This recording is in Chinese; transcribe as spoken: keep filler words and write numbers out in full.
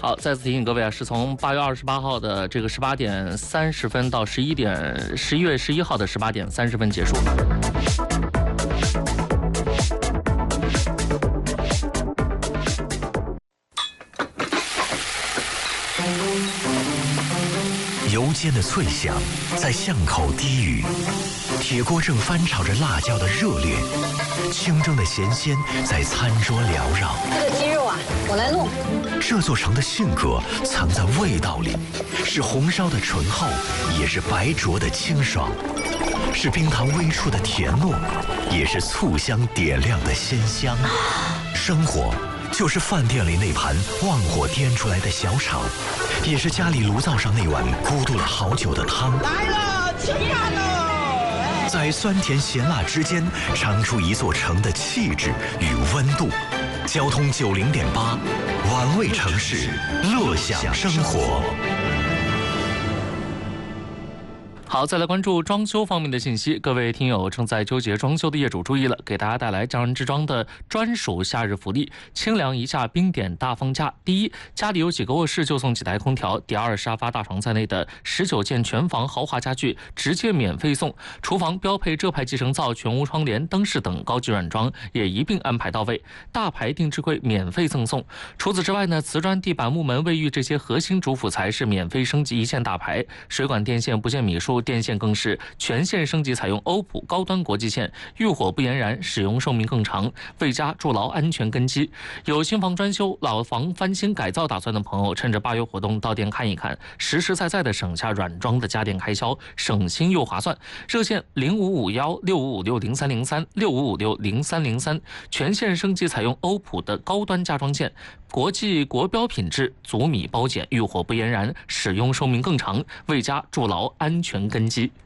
好，再次提醒各位啊，是从八月二十八号的这个十八点三十分到十一点，十一月十一号的十八点三十分结束。 油煎的脆响在巷口低语，铁锅正翻炒着辣椒的热烈，清蒸的咸鲜在餐桌缭绕。 这个鸡肉啊，我来弄。 这座城的性格藏在味道里，是红烧的醇厚，也是白灼的清爽，是冰糖微触的甜糯，也是醋香点亮的鲜香。生活就是饭店里那盘旺火颠出来的小炒，也是家里炉灶上那碗咕嘟了好久的汤。 来了，吃饭喽！ 在酸甜咸辣之间，尝出一座城的气质与温度。交通九零点八，玩味城市，乐享生活。 好，再来关注装修方面的信息。各位听友正在纠结装修的业主注意了，给大家带来匠人之庄的专属夏日福利，清凉一下冰点大放价。第一，家里有几个卧室就送几台空调，第二，沙发大床在内的十九件全房豪华家具直接免费送，厨房标配浙牌集成灶、全屋窗帘、灯饰等高级软装也一并安排到位，大牌定制柜免费赠送。除此之外呢，瓷砖、地板、木门、卫浴这些核心主辅材是免费升级一线大牌，水管电线不限米数，电线更是全线升级，采用欧普高端国际线，遇火不延燃，使用寿命更长，为家筑牢安全根基。有新房专修、老房翻新改造打算的朋友，趁着八月活动到店看一看，实实在在的省下软装的家电开销，省心又划算。热线零五五幺六五五六零三零三六五五六零三零三，全线升级采用欧普的高端家装线，国际国标品质，足米包剪，遇火不延燃，使用寿命更长，为家筑牢安全根基。